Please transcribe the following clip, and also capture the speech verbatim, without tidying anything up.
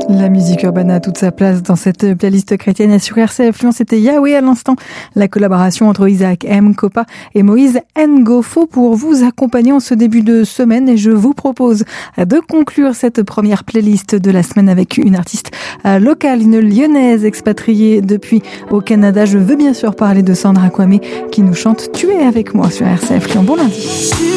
La musique urbaine a toute sa place dans cette playlist chrétienne. Et sur R C F Lyon, c'était Yahweh à l'instant. La collaboration entre Isaac M. Kopa et Moïse Ngofo pour vous accompagner en ce début de semaine. Et je vous propose de conclure cette première playlist de la semaine avec une artiste locale, une lyonnaise expatriée depuis au Canada. Je veux bien sûr parler de Sandra Kwame qui nous chante « Tu es avec moi » sur R C F Lyon. Bon lundi.